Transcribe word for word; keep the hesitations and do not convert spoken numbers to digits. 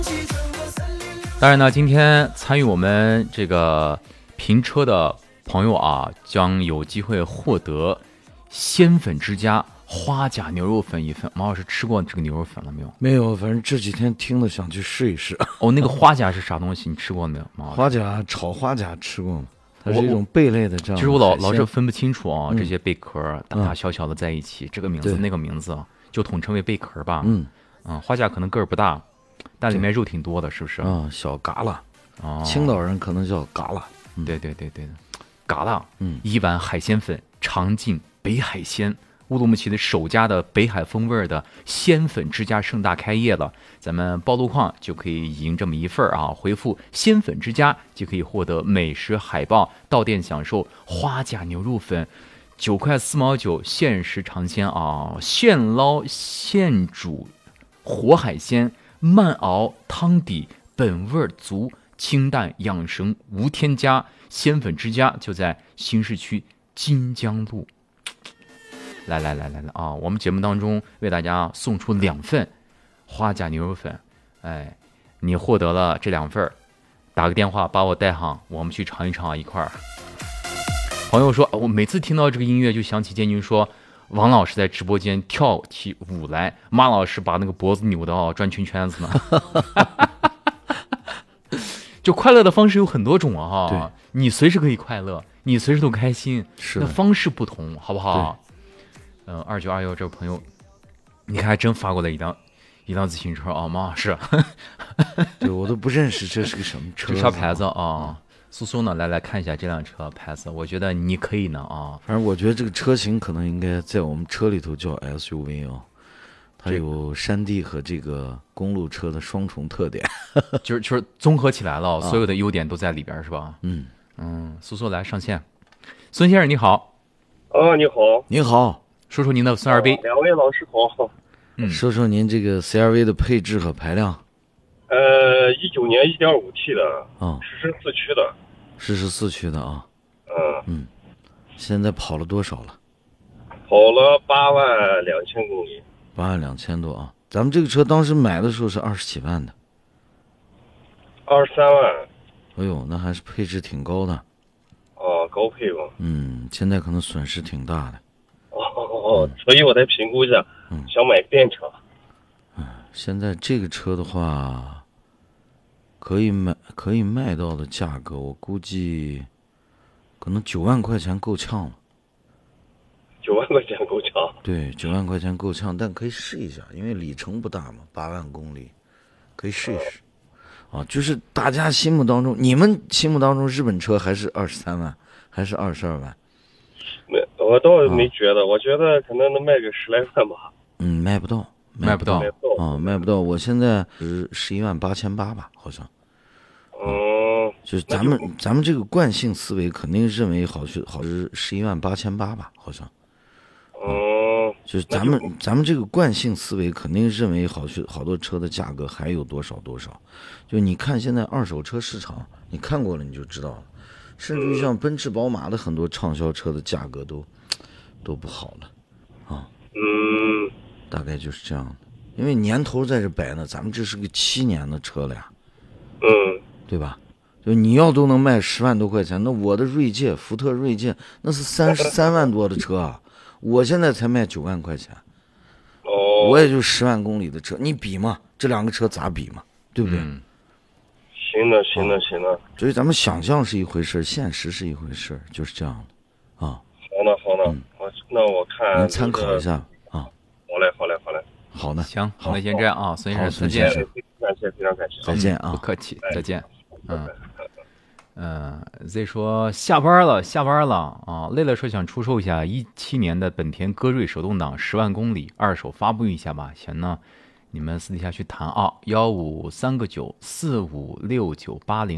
当然呢，今天参与我们这个评车的朋友啊，将有机会获得鲜粉之家花甲牛肉粉一份。马老师吃过这个牛肉粉了没有？ 没有，反正这几天听了想去试一试。 哦，那个花甲是啥东西？你吃过没有？马老师花甲炒花甲吃过吗？它是一种贝类的这样的。 其实我老老是分不清楚啊， 嗯、 这些贝壳大大小小的在一起，嗯、这个名字那个名字就统称为贝壳吧。 嗯嗯，花甲可能个儿不大，但里面肉挺多的，是不是？ 啊、嗯，小嘎啦。 哦， 青岛人可能叫嘎啦。 嗯、对对对对，嘎啦。 嗯， 一碗海鲜粉，尝尽北海鲜。乌鲁木齐的首家的北海风味的鲜粉之家盛大开业了，咱们报路况就可以赢这么一份啊！回复鲜粉之家就可以获得美食海报，到店享受花甲牛肉粉，九块四毛九，限时尝鲜啊！现捞现煮活海鲜，慢熬汤底，本味足，清淡养生，无添加。鲜粉之家就在新市区金江路。来来来来来啊！我们节目当中为大家送出两份花甲牛肉粉，哎，你获得了这两份，打个电话把我带上，我们去尝一尝一块儿。朋友说，我每次听到这个音乐就想起建军说，王老师在直播间跳起舞来，马老师把那个脖子扭到转圈圈子呢。就快乐的方式有很多种啊，哈，你随时可以快乐，你随时都开心， 是那方式不同，好不好？呃，二九二幺这位朋友，你看还真发过来一辆一辆自行车啊，马老师， 对我都不认识这是个什么车， 这啥牌子啊？苏苏呢？来来看一下这辆车牌子，我觉得你可以呢啊。 反正我觉得这个车型可能应该在我们车里头叫 S U V 哦，它有山地和这个公路车的双重特点， 就是就是综合起来了，所有的优点都在里边，是吧？ 嗯嗯，苏苏来上线，孙先生你好。 啊，你好， 你好。 说说您的 C R V， 两位老师好。 嗯， 说说您这个 C R V 的配置和排量。 呃，一九年 一点五 T 的， 啊， 适时四驱的， 适时四驱的啊。 嗯嗯，现在跑了多少了？ 跑了八万两千公里。 八万两千多啊！咱们这个车当时买的时候是二十几万的。 二十三万。 哎呦，那还是配置挺高的。 哦，高配吧。 嗯，现在可能损失挺大的。 哦，所以我在评估一下， 嗯， 想买电车。 嗯，现在这个车的话，可以买可以卖到的价格，我估计可能九万块钱够呛了。 九万块钱够呛。 对，九万块钱够呛，但可以试一下，因为里程不大嘛，八万公里，可以试一试。啊，就是大家心目当中，你们心目当中日本车还是二十三万，还是二十二万？ 没，我倒没觉得，啊、我觉得可能能卖个十来万吧。 嗯，卖不到， 卖不到啊，卖不到。我现在是十一万八千八吧，好像。 嗯， 就是咱们咱们这个惯性思维肯定认为好是好是十一万八千八吧，好像。 嗯， 就是咱们咱们这个惯性思维肯定认为好是好多车的价格还有多少多少。就你看现在二手车市场，你看过了你就知道了。甚至于像奔驰、宝马的很多畅销车的价格都都不好了，啊， 嗯， 大概就是这样的。因为年头在这摆呢，咱们这是个七年的车了呀， 嗯， 对吧？就你要都能卖十万多块钱，那我的锐界，福特锐界那是三十三万多的车啊，我现在才卖九万块钱， 哦， 我也就十万公里的车，你比嘛？这两个车咋比嘛？对不对？ 嗯， 行的，行的，行的。 所以咱们想象是一回事，现实是一回事，就是这样的，啊。 好的，好的， 嗯、 我那我看您参考一下啊。 好嘞，好嘞，好嘞。 好的， 行，好，那先这样啊，孙先生，再见， 感谢，非常感谢， 再见啊， 不客气，再见。嗯嗯 ，Z 说下班了，下班了啊，累了说想出售一下一七年的本田歌瑞手动挡十万公里二手发布一下吧，行呢，你们私底下去谈啊，幺五三个九四五六九八零。